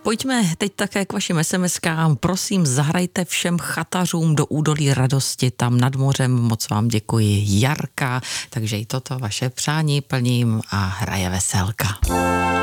Pojďme teď také k vašim SMS-kám. Prosím, zahrajte všem chatařům do Údolí radosti, tam nad mořem. Moc vám děkuji, Jarka. Takže i toto vaše přání plním a hraje veselka.